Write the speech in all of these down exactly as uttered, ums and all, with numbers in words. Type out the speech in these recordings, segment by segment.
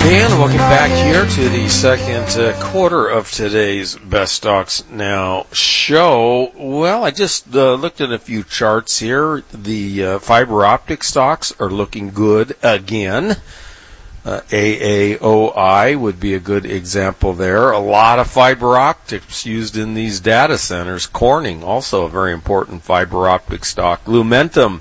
And welcome back here to the second uh, quarter of today's Best Stocks Now show. Well, I just uh, looked at a few charts here. The uh, fiber optic stocks are looking good again. Uh, A A O I would be a good example there. A lot of fiber optics used in these data centers. Corning, also a very important fiber optic stock. Lumentum,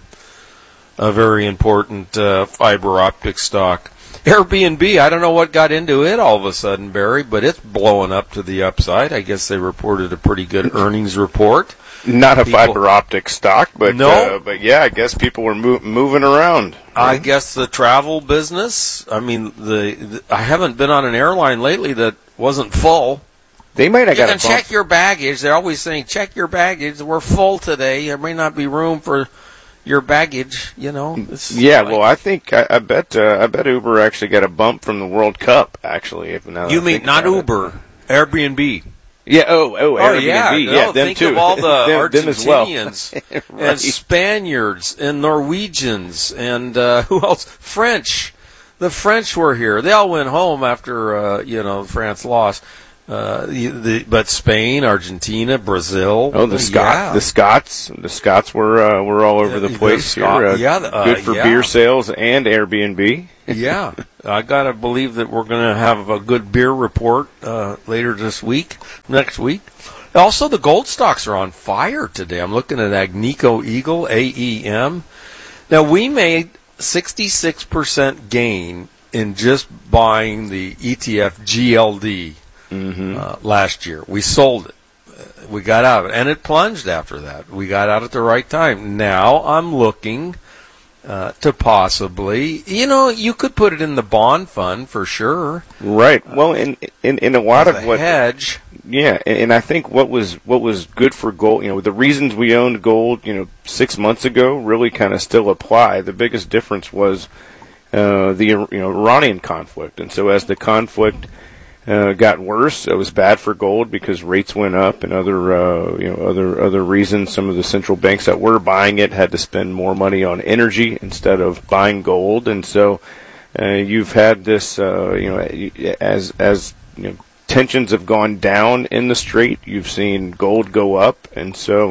a very important uh, fiber optic stock. Airbnb, I don't know what got into it all of a sudden, Barry, but it's blowing up to the upside. I guess they reported a pretty good earnings report. Not a people, fiber optic stock, but no, uh, but yeah, I guess people were move, moving around. I guess the travel business. I mean, the, the I haven't been on an airline lately that wasn't full. They might have you got can a bump. Check your baggage. They're always saying, check your baggage. We're full today. There may not be room for your baggage, you know. It's yeah, like, well, I think I, I bet uh, I bet Uber actually got a bump from the World Cup. Actually, if now you mean not Uber, it. Airbnb. Yeah. Oh, oh, oh Airbnb. yeah. Yeah, no, them think too. of all the them, them as well. Argentinians right. and Spaniards and Norwegians and uh, who else? French. The French were here. They all went home after uh, you know France lost. Uh, the, the, but Spain, Argentina, Brazil. Oh, the Scot, yeah. the Scots, the Scots were uh, were all over the, the place Scot, here. Uh, yeah, uh, good for yeah. beer sales and Airbnb. Yeah, I gotta believe that we're going to have a good beer report uh, later this week, next week. Also, the gold stocks are on fire today. I'm looking at Agnico Eagle, A E M. Now, we made sixty-six percent gain in just buying the E T F G L D. Mm-hmm. Uh, last year. We sold it. Uh, we got out of it. And it plunged after that. We got out at the right time. Now I'm looking uh, to possibly, you know, you could put it in the bond fund for sure. Right. Well, in in, in a lot As of a what hedge. Yeah, and, and I think what was what was good for gold, you know, the reasons we owned gold, you know, six months ago really kind of still apply. The biggest difference was uh, the you know Iranian conflict, and so as the conflict Uh, got worse. It was bad for gold because rates went up and other, uh, you know, other other reasons. Some of the central banks that were buying it had to spend more money on energy instead of buying gold, and so uh, you've had this, uh, you know, as as you know, tensions have gone down in the strait, you've seen gold go up, and so.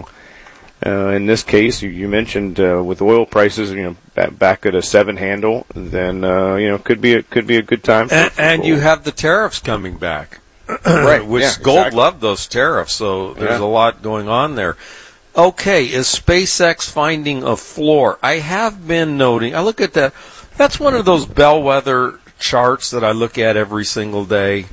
Uh, in this case, you, you mentioned uh, with oil prices, you know, back, back at a seven handle, then uh, you know could be a, could be a good time. For, and for and gold. you have the tariffs coming back, right? Which yeah, gold exactly. loved those tariffs, so there's yeah. a lot going on there. Okay, is SpaceX finding a floor? I have been noting. I look at that. That's one of those bellwether charts that I look at every single day.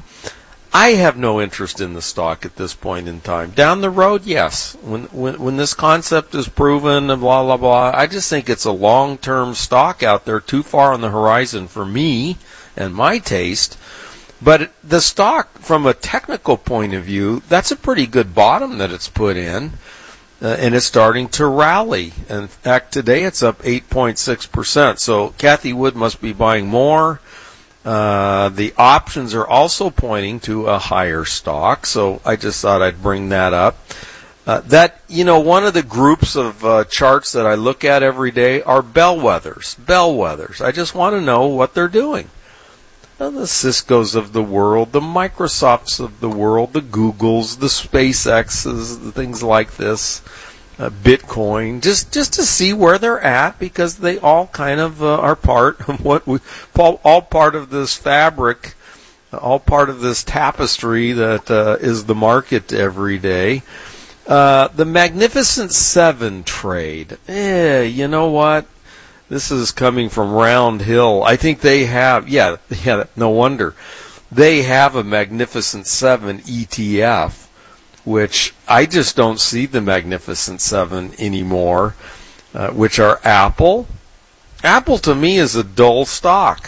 I have no interest in the stock at this point in time. Down the road, yes. When when when this concept is proven and blah blah blah, I just think it's a long-term stock out there, too far on the horizon for me and my taste. But the stock, from a technical point of view, that's a pretty good bottom that it's put in, uh, and it's starting to rally. In fact, today it's up eight point six percent. So Kathy Wood must be buying more. Uh, the options are also pointing to a higher stock, so I just thought I'd bring that up. Uh, that, you know, one of the groups of uh, charts that I look at every day are bellwethers. Bellwethers. I just want to know what they're doing. Now, the Ciscos of the world, the Microsofts of the world, the Googles, the SpaceXs, the things like this. Uh, Bitcoin, just just to see where they're at, because they all kind of uh, are part of what we, all, all part of this fabric, all part of this tapestry that uh, is the market every day. Uh, the Magnificent Seven trade, eh, you know what? This is coming from Round Hill. I think they have, yeah, yeah, no wonder. They have a Magnificent Seven E T F. Which I just don't see the Magnificent Seven anymore, uh, which are Apple. Apple to me is a dull stock.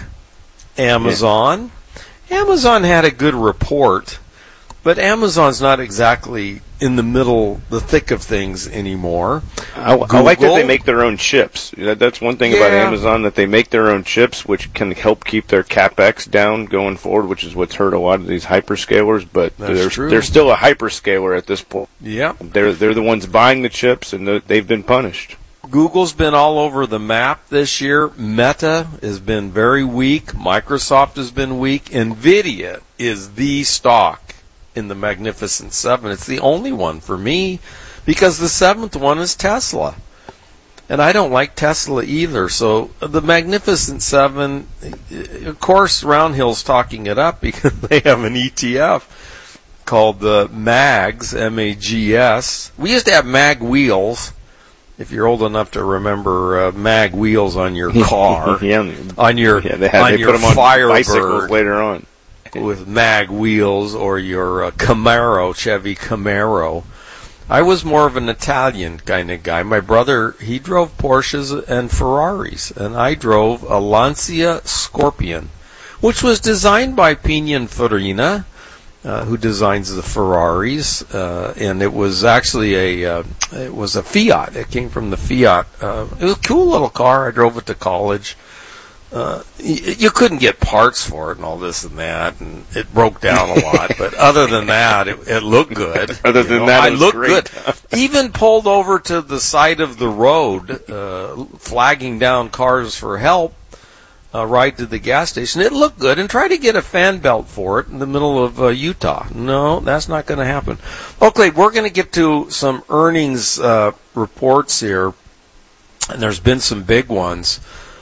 Amazon. Yeah. Amazon had a good report, but Amazon's not exactly in the middle, the thick of things anymore. I, I like that they make their own chips. That, that's one thing yeah. about Amazon, that they make their own chips, which can help keep their CapEx down going forward, which is what's hurt a lot of these hyperscalers. But they're, they're still a hyperscaler at this point. Yeah, they're they're the ones buying the chips, and they've been punished. Google's been all over the map this year. Meta has been very weak. Microsoft has been weak. NVIDIA is the stock in the Magnificent Seven. It's the only one for me because the seventh one is Tesla. And I don't like Tesla either. So the Magnificent Seven, of course, Roundhill's talking it up because they have an E T F called the MAGS, M A G S. We used to have MAG wheels. If you're old enough to remember uh, mag wheels on your car, yeah, on your yeah, they had, on they your put them on Firebird bicycles later on with mag wheels, or your uh, Camaro, Chevy Camaro. I was more of an Italian kind of guy. My brother, he drove Porsches and Ferraris, and I drove a Lancia Scorpion, which was designed by Pininfarina. Uh, who designs the Ferraris, uh, and it was actually a uh, it was a Fiat. It came from the Fiat. Uh, it was a cool little car. I drove it to college. Uh, y- you couldn't get parts for it and all this and that, and it broke down a lot. But other than that, it, it looked good. Other than know? that, I it was looked great. good. Even pulled over to the side of the road, uh, flagging down cars for help. Uh, ride to the gas station. It looked good, and try to get a fan belt for it in the middle of uh, Utah. No, that's not going to happen. Okay, we're going to get to some earnings uh, reports here, and there's been some big ones.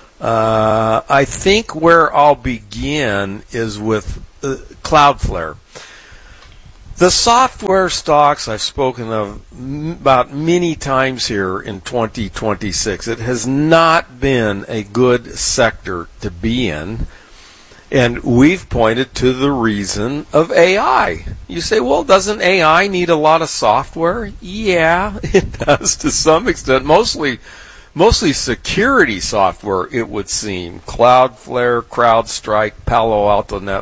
Uh, I think where I'll begin is with uh, Cloudflare. The software stocks I've spoken of m- about many times here in twenty twenty-six. It has not been a good sector to be in, and we've pointed to the reason of A I. You say, well, doesn't A I need a lot of software? Yeah, it does to some extent. Mostly, mostly security software, it would seem. Cloudflare, CrowdStrike, Palo Alto Networks.